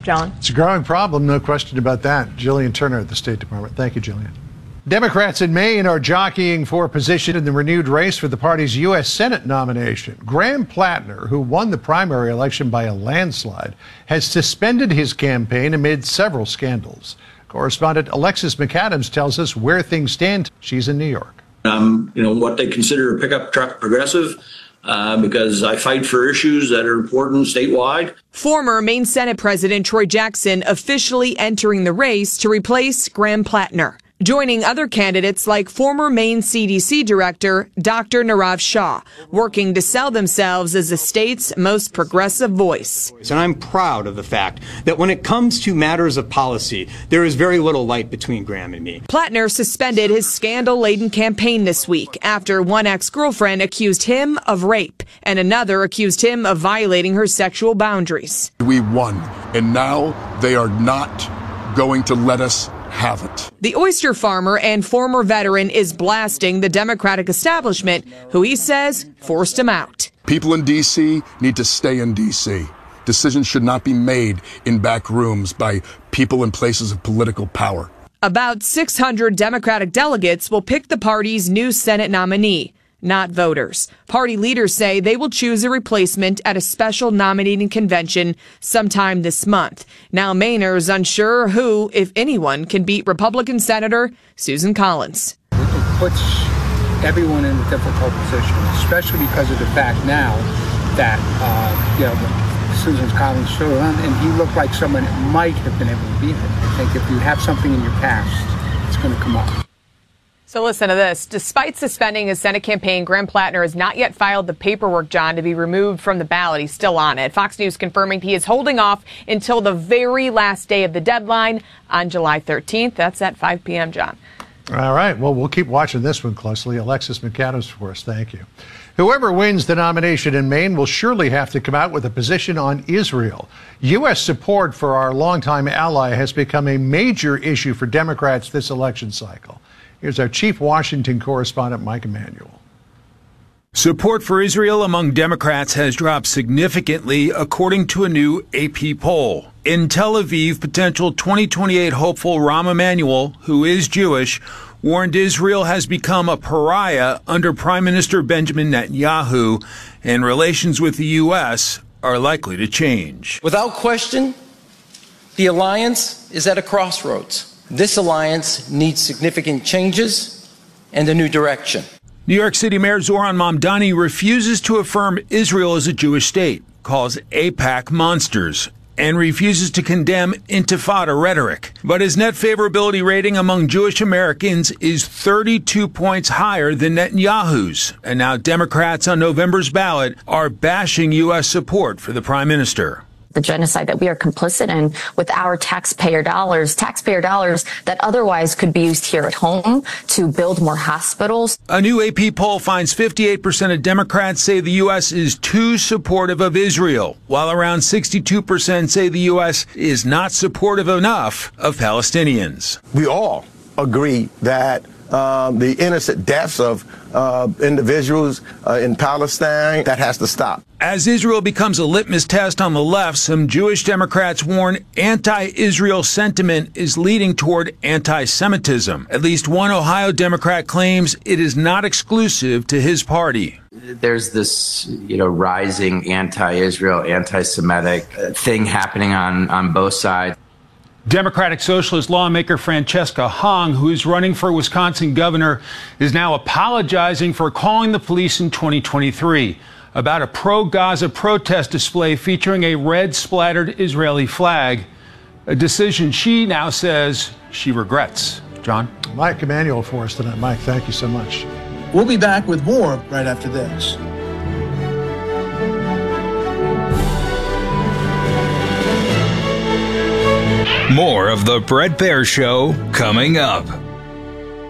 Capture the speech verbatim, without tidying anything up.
John? It's a growing problem, no question about that. Jillian Turner at the State Department. Thank you, Jillian. Democrats in Maine are jockeying for position in the renewed race for the party's U S Senate nomination. Graham Plattner, who won the primary election by a landslide, has suspended his campaign amid several scandals. Correspondent Alexis McAdams tells us where things stand. She's in New York. Um, you know, what they consider a pickup truck progressive, uh, because I fight for issues that are important statewide. Former Maine Senate President Troy Jackson officially entering the race to replace Graham Plattner, joining other candidates like former Maine C D C Director Doctor Nirav Shah, working to sell themselves as the state's most progressive voice. And I'm proud of the fact that when it comes to matters of policy, there is very little light between Graham and me. Plattner suspended his scandal-laden campaign this week after one ex-girlfriend accused him of rape and another accused him of violating her sexual boundaries. We won, and now they are not going to let us have it. The oyster farmer and former veteran is blasting the Democratic establishment, who he says forced him out. People in D C need to stay in D C. Decisions should not be made in back rooms by people in places of political power. About six hundred Democratic delegates will pick the party's new Senate nominee, not voters. Party leaders say they will choose a replacement at a special nominating convention sometime this month. Now Mainers unsure who, if anyone, can beat Republican Senator Susan Collins. It puts everyone in a difficult position, especially because of the fact now that, uh, you know, Susan Collins showed on, and he looked like someone that might have been able to beat him. I think if you have something in your past, it's going to come up. So listen to this. Despite suspending his Senate campaign, Graham Plattner has not yet filed the paperwork, John, to be removed from the ballot. He's still on it. Fox News confirming he is holding off until the very last day of the deadline on July thirteenth. That's at five p.m., John. All right. Well, we'll keep watching this one closely. Alexis McAdams for us. Thank you. Whoever wins the nomination in Maine will surely have to come out with a position on Israel. U S support for our longtime ally has become a major issue for Democrats this election cycle. Here's our chief Washington correspondent, Mike Emanuel. Support for Israel among Democrats has dropped significantly, according to a new A P poll. In Tel Aviv, potential twenty twenty-eight hopeful Rahm Emanuel, who is Jewish, warned Israel has become a pariah under Prime Minister Benjamin Netanyahu, and relations with the U S are likely to change. Without question, the alliance is at a crossroads. This alliance needs significant changes and a new direction. New York City Mayor Zohran Mamdani refuses to affirm Israel as a Jewish state, calls AIPAC monsters, and refuses to condemn intifada rhetoric. But his net favorability rating among Jewish Americans is thirty-two points higher than Netanyahu's. And now Democrats on November's ballot are bashing U S support for the prime minister. The genocide that we are complicit in with our taxpayer dollars, taxpayer dollars that otherwise could be used here at home to build more hospitals. A new A P poll finds fifty-eight percent of Democrats say the U S is too supportive of Israel, while around sixty-two percent say the U S is not supportive enough of Palestinians. We all agree that um, the innocent deaths of uh, individuals uh, in Palestine, that has to stop. As Israel becomes a litmus test on the left, some Jewish Democrats warn anti-Israel sentiment is leading toward anti-Semitism. At least one Ohio Democrat claims it is not exclusive to his party. There's this, you know, rising anti-Israel, anti-Semitic thing happening on, on both sides. Democratic Socialist lawmaker Francesca Hong, who is running for Wisconsin governor, is now apologizing for calling the police in twenty twenty-three about a pro-Gaza protest display featuring a red-splattered Israeli flag, a decision she now says she regrets. John? Mike Emanuel for us tonight. Mike, thank you so much. We'll be back with more right after this. More of the Bret Baier Show coming up.